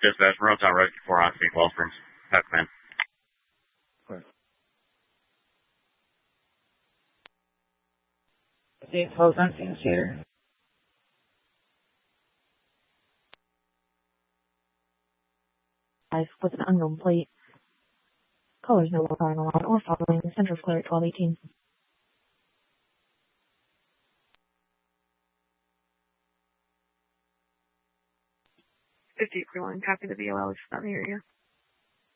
Dispatch, we're on top right before on St. Well Springs. That's man. Okay. See, close on St. Theater. With an unknown plate. Colors no longer on allowed or following. Center clear at 1218. 50 Clearline, copy the VOL, it's not in the area.